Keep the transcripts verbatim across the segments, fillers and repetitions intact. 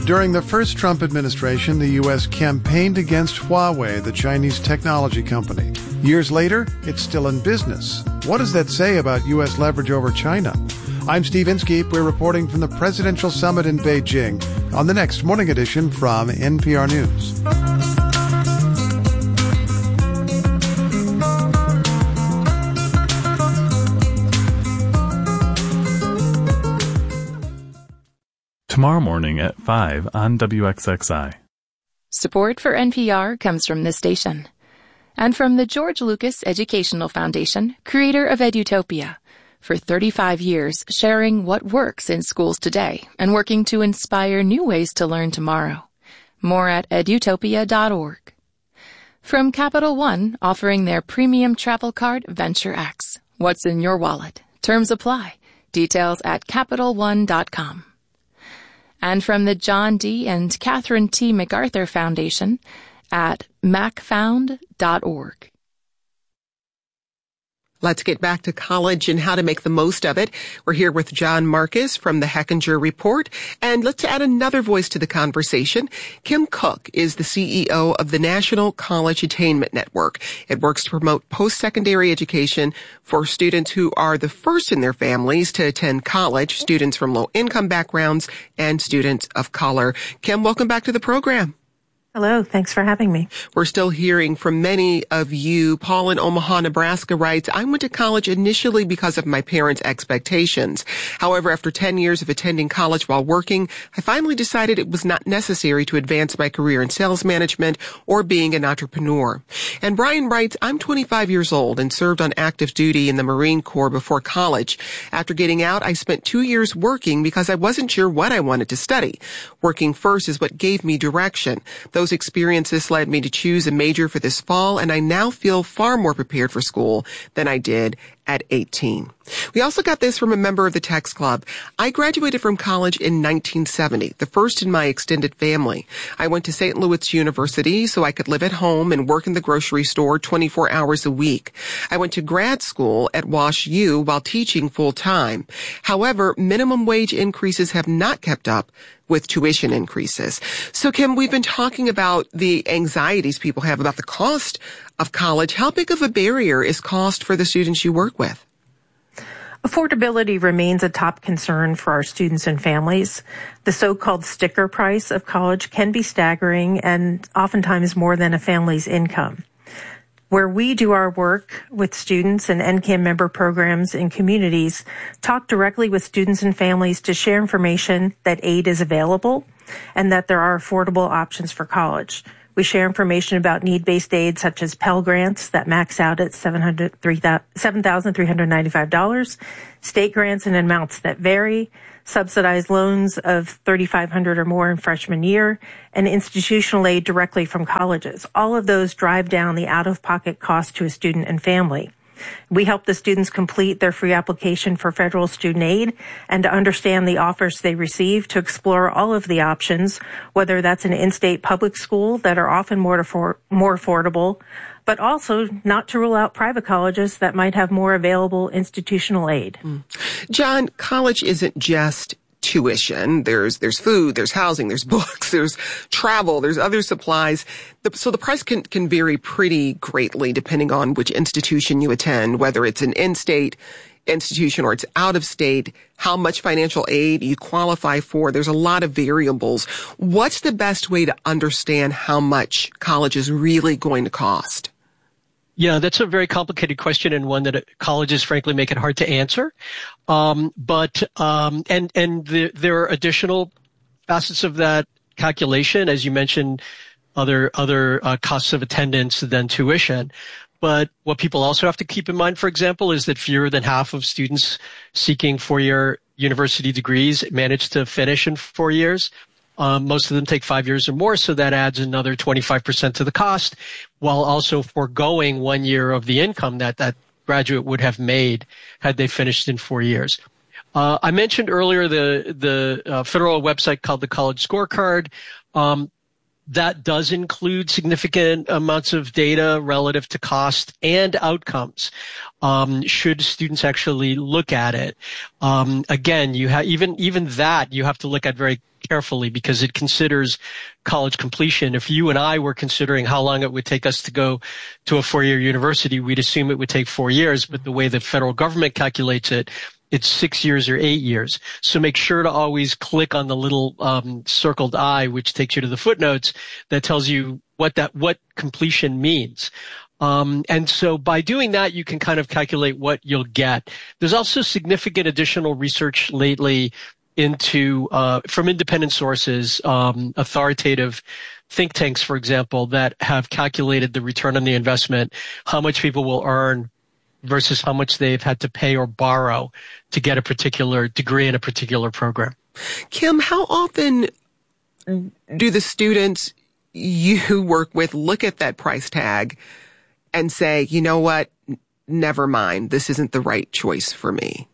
During the first Trump administration, the U S campaigned against Huawei, the Chinese technology company. Years later, it's still in business. What does that say about U S leverage over China? I'm Steve Inskeep. We're reporting from the Presidential Summit in Beijing on the next Morning Edition from N P R News. Tomorrow morning at five on W X X I. Support for N P R comes from this station and from the George Lucas Educational Foundation, creator of Edutopia. For thirty-five years, sharing what works in schools today and working to inspire new ways to learn tomorrow. More at edutopia dot org. From Capital One, offering their premium travel card, Venture X. What's in your wallet? Terms apply. Details at capital one dot com. And from the John D. and Catherine T. MacArthur Foundation at mac found dot org. Let's get back to college and how to make the most of it. We're here with John Marcus from the Hechinger Report. And let's add another voice to the conversation. Kim Cook is the C E O of the National College Attainment Network. It works to promote post-secondary education for students who are the first in their families to attend college, students from low-income backgrounds, and students of color. Kim, welcome back to the program. Hello. Thanks for having me. We're still hearing from many of you. Paul in Omaha, Nebraska writes, I went to college initially because of my parents' expectations. However, after ten years of attending college while working, I finally decided it was not necessary to advance my career in sales management or being an entrepreneur. And Brian writes, I'm twenty-five years old and served on active duty in the Marine Corps before college. After getting out, I spent two years working because I wasn't sure what I wanted to study. Working first is what gave me direction. Those Those experiences led me to choose a major for this fall, and I now feel far more prepared for school than I did at eighteen. We also got this from a member of the Text Club. I graduated from college in nineteen seventy, the first in my extended family. I went to Saint Louis University so I could live at home and work in the grocery store twenty-four hours a week. I went to grad school at Wash U while teaching full time. However, minimum wage increases have not kept up with tuition increases. So, Kim, we've been talking about the anxieties people have about the cost of college. How big of a barrier is cost for the students you work with? Affordability remains a top concern for our students and families. The so-called sticker price of college can be staggering and oftentimes more than a family's income. Where we do our work with students and N C A M member programs in communities, talk directly with students and families to share information that aid is available and that there are affordable options for college. We share information about need-based aid such as Pell Grants that max out at seven thousand three hundred ninety-five dollars, state grants in amounts that vary, subsidized loans of three thousand five hundred dollars or more in freshman year, and institutional aid directly from colleges. All of those drive down the out-of-pocket cost to a student and family. We help the students complete their free application for federal student aid and to understand the offers they receive, to explore all of the options, whether that's an in-state public school that are often more, affor- more affordable, but also not to rule out private colleges that might have more available institutional aid. Mm. John, college isn't just tuition. There's there's food, there's housing, there's books, there's travel, there's other supplies. The, so the price can, can vary pretty greatly depending on which institution you attend, whether it's an in-state institution or it's out of state, how much financial aid you qualify for. There's a lot of variables. What's the best way to understand how much college is really going to cost? Yeah, that's a very complicated question and one that colleges frankly make it hard to answer. Um, but, um, and, and the, there are additional facets of that calculation, as you mentioned, other, other, uh, costs of attendance than tuition. But what people also have to keep in mind, for example, is that fewer than half of students seeking four-year university degrees manage to finish in four years. Um, most of them take five years or more, so that adds another twenty-five percent to the cost, while also foregoing one year of the income that that graduate would have made had they finished in four years. Uh, I mentioned earlier the the uh, federal website called the College Scorecard. Um, that does include significant amounts of data relative to cost and outcomes. Um, should students actually look at it? Um, again, you have even even that you have to look at very carefully because it considers college completion. If you and I were considering how long it would take us to go to a four-year university, we'd assume it would take four years. But the way the federal government calculates it, it's six years or eight years. So make sure to always click on the little um, circled I, which takes you to the footnotes that tells you what that what completion means. Um, and so by doing that, you can kind of calculate what you'll get. There's also significant additional research lately into uh, from independent sources, um, authoritative think tanks, for example, that have calculated the return on the investment, how much people will earn versus how much they've had to pay or borrow to get a particular degree in a particular program. Kim, how often do the students you work with look at that price tag and say, you know what, never mind, this isn't the right choice for me?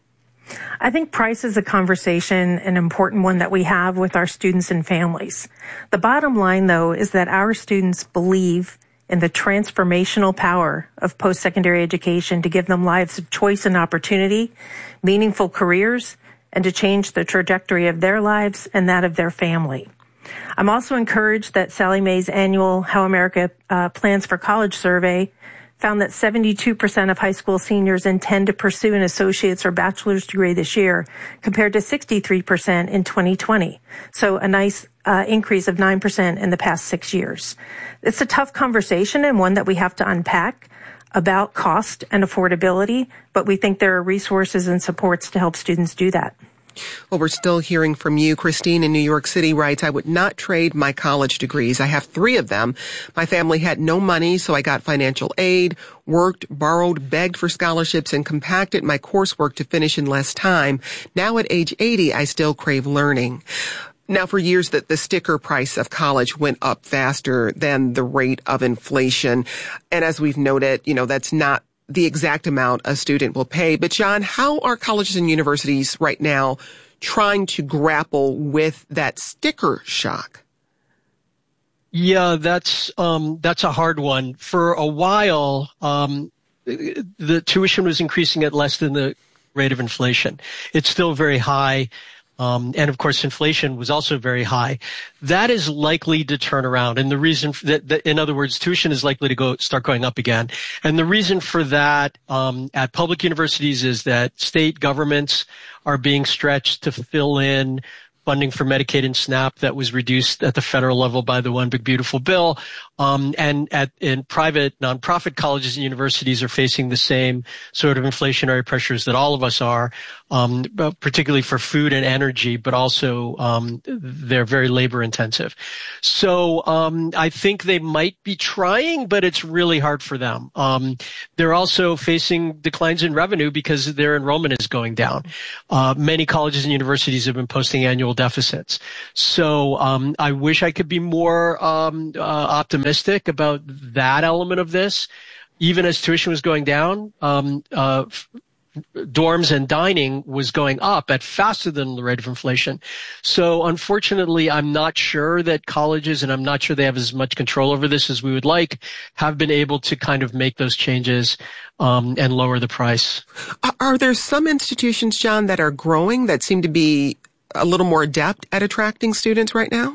I think price is a conversation, an important one that we have with our students and families. The bottom line, though, is that our students believe in the transformational power of post-secondary education to give them lives of choice and opportunity, meaningful careers, and to change the trajectory of their lives and that of their family. I'm also encouraged that Sallie Mae's annual How America uh, Plans for College survey found that seventy-two percent of high school seniors intend to pursue an associate's or bachelor's degree this year, compared to sixty-three percent in twenty twenty. So a nice uh, increase of nine percent in the past six years. It's a tough conversation and one that we have to unpack about cost and affordability, but we think there are resources and supports to help students do that. Well, we're still hearing from you. Christine in New York City writes, I would not trade my college degrees. I have three of them. My family had no money, so I got financial aid, worked, borrowed, begged for scholarships, and compacted my coursework to finish in less time. Now at age eighty, I still crave learning. Now, for years, the, the sticker price of college went up faster than the rate of inflation. And as we've noted, you know, that's not the exact amount a student will pay. But John, how are colleges and universities right now trying to grapple with that sticker shock? Yeah, that's um, that's a hard one. For a while, um, the tuition was increasing at less than the rate of inflation. It's still very high. Um, and of course, inflation was also very high. That is likely to turn around. And the reason that, that in other words, tuition is likely to go, start going up again. And the reason for that, um, at public universities is that state governments are being stretched to fill in funding for Medicaid and SNAP that was reduced at the federal level by the One Big Beautiful Bill. Um, and at, in private nonprofit colleges and universities are facing the same sort of inflationary pressures that all of us are, um, particularly for food and energy, but also, um, they're very labor intensive. So, um, I think they might be trying, but it's really hard for them. Um, they're also facing declines in revenue because their enrollment is going down. Uh, many colleges and universities have been posting annual deficits. So, um, I wish I could be more, um, uh, optimistic about that element of this. Even as tuition was going down, um, uh, f- dorms and dining was going up at faster than the rate of inflation. So unfortunately, I'm not sure that colleges, and I'm not sure they have as much control over this as we would like, have been able to kind of make those changes um, and lower the price. Are there some institutions, John, that are growing that seem to be a little more adept at attracting students right now?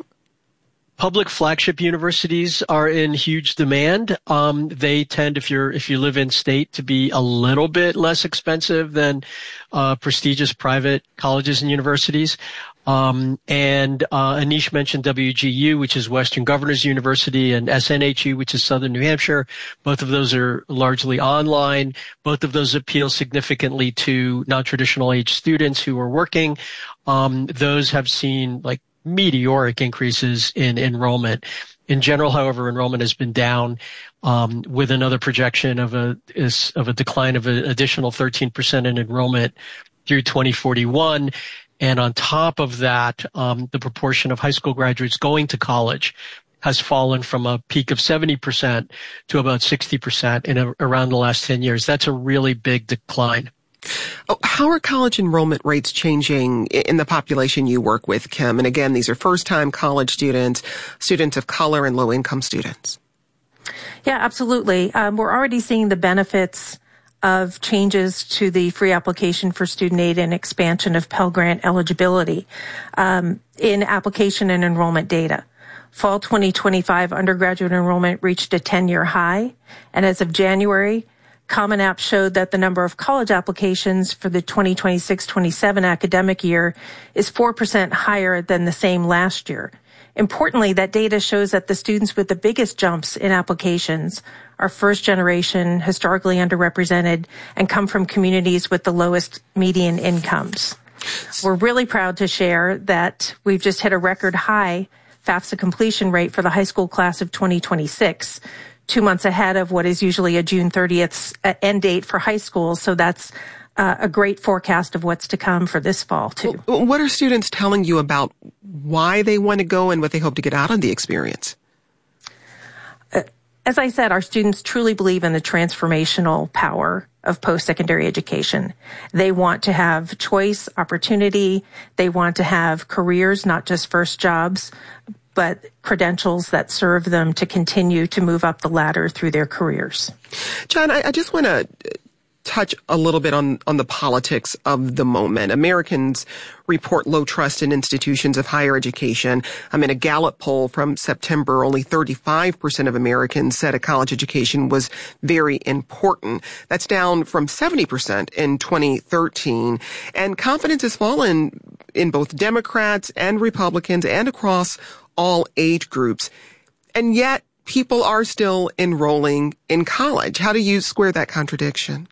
Public flagship universities are in huge demand. Um, they tend, if you're, if you live in state, to be a little bit less expensive than, uh, prestigious private colleges and universities. Um, and, uh, Anish mentioned W G U, which is Western Governors University, and S N H U, which is Southern New Hampshire. Both of those are largely online. Both of those appeal significantly to non-traditional age students who are working. Um, those have seen like meteoric increases in enrollment. In general, however, enrollment has been down, um, with another projection of a, is, of a decline of an additional thirteen percent in enrollment through twenty forty-one. And on top of that, um, the proportion of high school graduates going to college has fallen from a peak of seventy percent to about sixty percent in a, around the last ten years. That's a really big decline. Oh, how are college enrollment rates changing in the population you work with, Kim? And again, these are first-time college students, students of color, and low-income students. Yeah, absolutely. Um, we're already seeing the benefits of changes to the free application for student aid and expansion of Pell Grant eligibility um, in application and enrollment data. Fall twenty twenty-five undergraduate enrollment reached a ten-year high, and as of January, Common App showed that the number of college applications for the twenty twenty-six twenty-seven academic year is four percent higher than the same last year. Importantly, that data shows that the students with the biggest jumps in applications are first generation, historically underrepresented, and come from communities with the lowest median incomes. We're really proud to share that we've just hit a record high FAFSA completion rate for the high school class of twenty twenty-six, two months ahead of what is usually a June thirtieth end date for high schools. So that's uh, a great forecast of what's to come for this fall, too. What are students telling you about why they want to go and what they hope to get out of the experience? Uh, as I said, our students truly believe in the transformational power of post-secondary education. They want to have choice, opportunity. They want to have careers, not just first jobs, but credentials that serve them to continue to move up the ladder through their careers. John, I, I just want to touch a little bit on, on the politics of the moment. Americans report low trust in institutions of higher education. I mean, a Gallup poll from September, only thirty-five percent of Americans said a college education was very important. That's down from seventy percent in twenty thirteen. And confidence has fallen in both Democrats and Republicans and across all age groups. And yet people are still enrolling in college. How do you square that contradiction?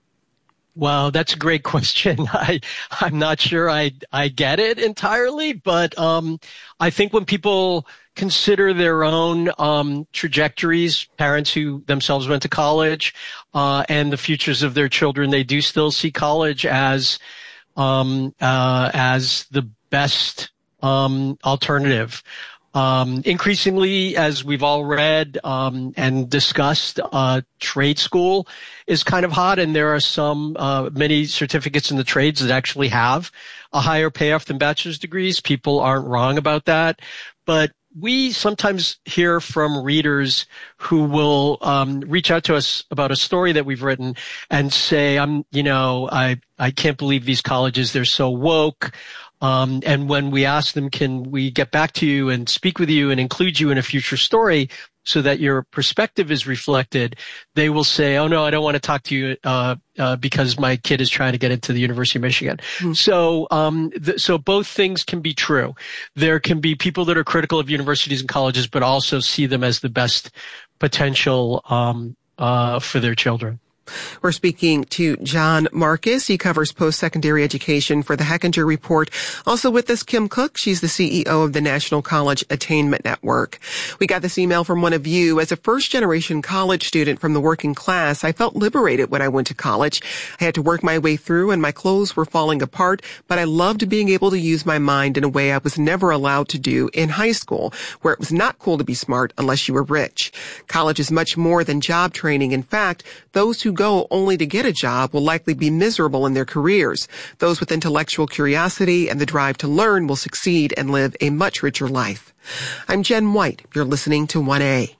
Well, that's a great question. I, I'm not sure I, I get it entirely, but, um, I think when people consider their own, um, trajectories, parents who themselves went to college, uh, and the futures of their children, they do still see college as, um, uh, as the best, um, alternative. Um, increasingly, as we've all read, um, and discussed, uh, trade school is kind of hot, and there are some, uh, many certificates in the trades that actually have a higher payoff than bachelor's degrees. People aren't wrong about that. But we sometimes hear from readers who will, um, reach out to us about a story that we've written and say, I'm, you know, I, I can't believe these colleges, they're so woke. Um, and when we ask them, can we get back to you and speak with you and include you in a future story so that your perspective is reflected, they will say, oh no, I don't want to talk to you, uh, uh, because my kid is trying to get into the University of Michigan. Mm-hmm. So, um, th- so both things can be true. There can be people that are critical of universities and colleges, but also see them as the best potential, um, uh, for their children. We're speaking to John Marcus. He covers post-secondary education for the Hechinger Report. Also with us, Kim Cook. She's the C E O of the National College Attainment Network. We got this email from one of you. As a first-generation college student from the working class, I felt liberated when I went to college. I had to work my way through, and my clothes were falling apart, but I loved being able to use my mind in a way I was never allowed to do in high school, where it was not cool to be smart unless you were rich. College is much more than job training. In fact, those who go only to get a job will likely be miserable in their careers. Those with intellectual curiosity and the drive to learn will succeed and live a much richer life. I'm Jen White. You're listening to one A.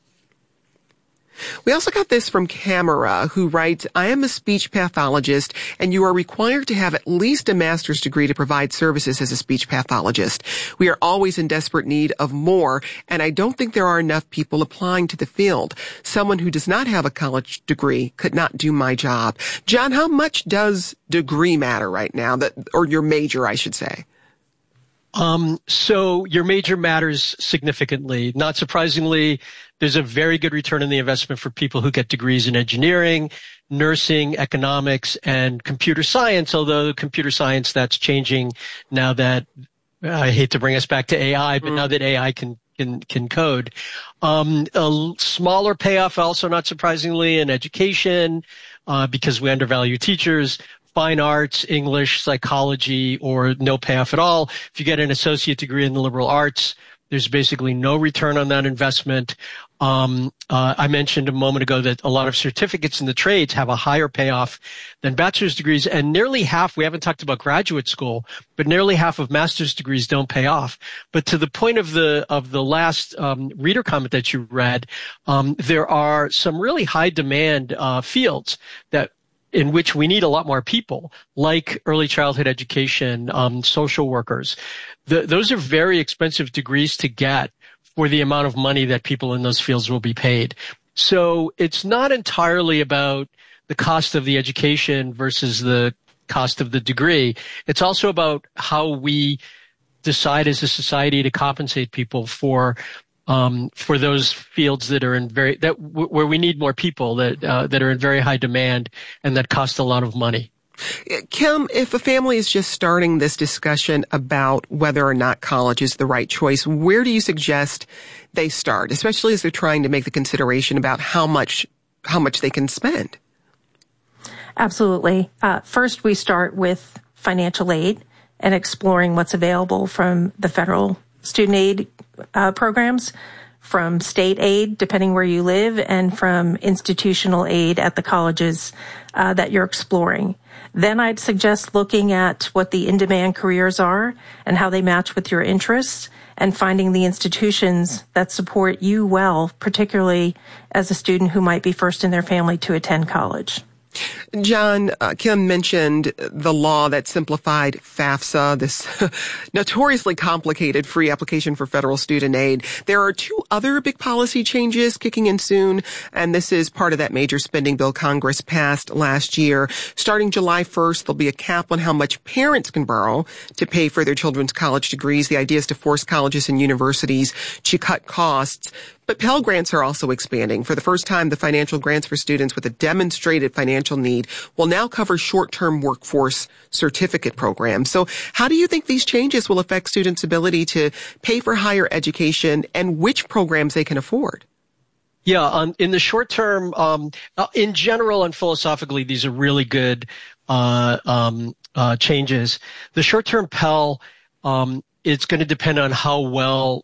We also got this from Camera, who writes, I am a speech pathologist, and you are required to have at least a master's degree to provide services as a speech pathologist. We are always in desperate need of more, and I don't think there are enough people applying to the field. Someone who does not have a college degree could not do my job. John, how much does degree matter right now, that, or your major, I should say? Um, so your major matters significantly. Not surprisingly, there's a very good return on the investment for people who get degrees in engineering, nursing, economics, and computer science, although computer science, that's changing now that, I hate to bring us back to A I, but mm. now that A I can can, can code. Um, a smaller payoff, also not surprisingly, in education, uh, because we undervalue teachers. Fine arts, English, psychology, or no payoff at all. If you get an associate degree in the liberal arts, there's basically no return on that investment. Um, uh, I mentioned a moment ago that a lot of certificates in the trades have a higher payoff than bachelor's degrees, and nearly half, we haven't talked about graduate school, but nearly half of master's degrees don't pay off. But to the point of the, of the last, um, reader comment that you read, um, there are some really high demand, uh, fields that in which we need a lot more people, like early childhood education, um, social workers. The, those are very expensive degrees to get for the amount of money that people in those fields will be paid. So it's not entirely about the cost of the education versus the cost of the degree. It's also about how we decide as a society to compensate people for Um, for those fields that are in very, that, w- where we need more people that, uh, that are in very high demand and that cost a lot of money. Kim, if a family is just starting this discussion about whether or not college is the right choice, where do you suggest they start, especially as they're trying to make the consideration about how much, how much they can spend? Absolutely. Uh, first, we start with financial aid and exploring what's available from the federal student aid uh, programs, from state aid, depending where you live, and from institutional aid at the colleges uh, that you're exploring. Then I'd suggest looking at what the in-demand careers are and how they match with your interests, and finding the institutions that support you well, particularly as a student who might be first in their family to attend college. John, uh, Kim mentioned the law that simplified FAFSA, this notoriously complicated free application for federal student aid. There are two other big policy changes kicking in soon, and this is part of that major spending bill Congress passed last year. Starting July first, there'll be a cap on how much parents can borrow to pay for their children's college degrees. The idea is to force colleges and universities to cut costs. But Pell Grants are also expanding. For the first time, the financial grants for students with a demonstrated financial need will now cover short-term workforce certificate programs. So how do you think these changes will affect students' ability to pay for higher education and which programs they can afford? Yeah, um, in the short term, um, uh, in general and philosophically, these are really good uh, um, uh, changes. The short-term Pell, um, it's going to depend on how well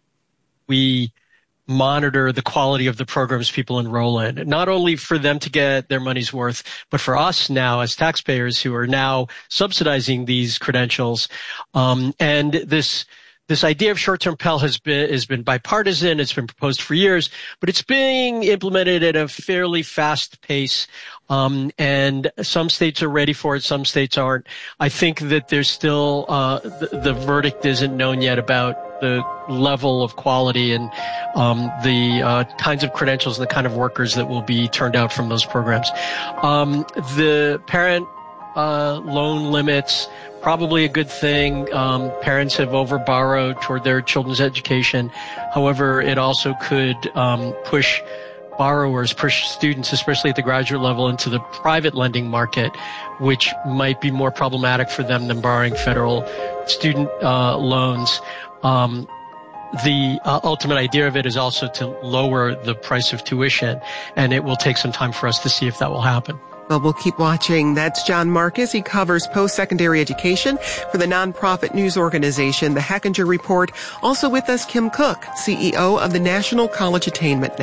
we monitor the quality of the programs people enroll in, not only for them to get their money's worth, but for us now as taxpayers who are now subsidizing these credentials. Um, and this, this idea of short-term Pell has been, has been bipartisan. It's been proposed for years, but it's being implemented at a fairly fast pace. Um, and some states are ready for it. Some states aren't. I think that there's still, uh, the, the verdict isn't known yet about the level of quality and, um, the, uh, kinds of credentials and the kind of workers that will be turned out from those programs. Um, the parent, uh, loan limits, probably a good thing. Um, parents have overborrowed toward their children's education. However, it also could, um, push borrowers, push students, especially at the graduate level, into the private lending market, which might be more problematic for them than borrowing federal student uh, loans. Um, the uh, ultimate idea of it is also to lower the price of tuition, and it will take some time for us to see if that will happen. Well, we'll keep watching. That's John Marcus. He covers post-secondary education for the nonprofit news organization, The Hechinger Report. Also with us, Kim Cook, C E O of the National College Attainment Network.